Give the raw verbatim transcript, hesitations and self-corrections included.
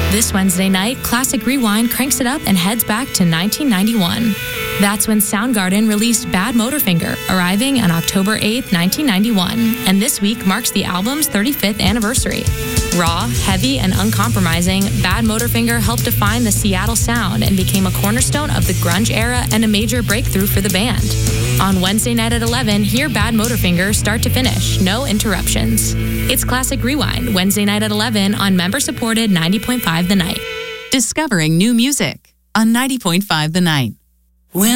This Wednesday night, Classic Rewind cranks it up and heads back to nineteen ninety-one. That's when Soundgarden released Bad Motorfinger, arriving on October eighth, nineteen ninety-one, and this week marks the album's thirty-fifth anniversary. Raw, heavy, and uncompromising, Bad Motorfinger helped define the Seattle sound and became a cornerstone of the grunge era and a major breakthrough for the band. On Wednesday night at eleven, hear Bad Motorfinger start to finish, no interruptions. It's Classic Rewind, Wednesday night at eleven on member-supported ninety point five The Night. Discovering new music on ninety point five The Night.